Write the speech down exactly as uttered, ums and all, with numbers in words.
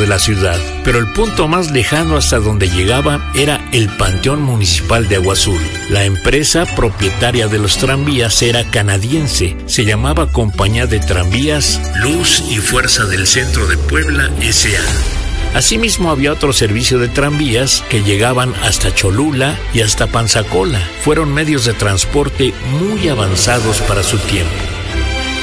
de la ciudad, pero el punto más lejano hasta donde llegaba era el Panteón Municipal de Agua Azul. La empresa propietaria de los tranvías era canadiense, se llamaba Compañía de Tranvías Luz y Fuerza del Centro de Puebla S A Asimismo, había otro servicio de tranvías que llegaban hasta Cholula y hasta Panzacola. Fueron medios de transporte muy avanzados para su tiempo.